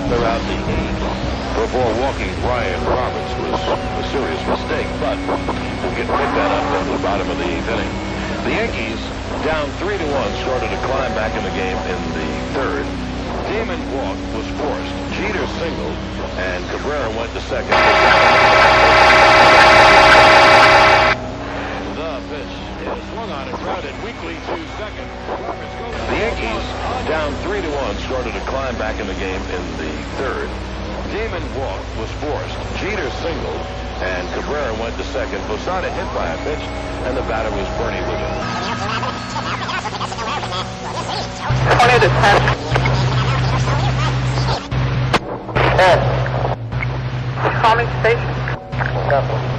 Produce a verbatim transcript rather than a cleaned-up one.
throughout the eighth before walking Brian Roberts was a serious mistake, but we'll get pick that up at the bottom of the eighth inning. The Yankees, down three to one, started to climb back in the game in the third. Damon walk was forced. Jeter singled, and Cabrera went to second. The pitch is swung on and grounded weakly to second. The Yankees, down three to one, started to climb back in the game in the third. Damon walk was forced. Jeter singled, and Cabrera went to second. Posada hit by a pitch, and the batter was Bernie Williams. twenty to ten. ten. Calling station.